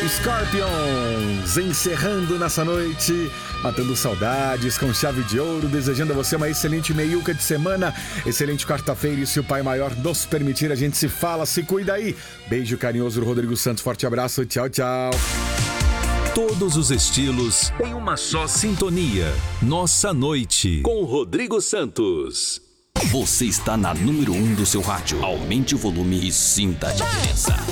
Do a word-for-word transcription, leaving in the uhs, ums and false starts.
Scorpions, encerrando nessa noite, matando saudades com chave de ouro, desejando a você uma excelente meiuca de semana, excelente quarta-feira, e se o Pai Maior nos permitir, a gente se fala, se cuida aí. Beijo carinhoso do Rodrigo Santos, forte abraço, tchau, tchau. Todos os estilos em uma só sintonia. Nossa Noite, com Rodrigo Santos. Você está na número um do seu rádio. Aumente o volume e sinta a diferença.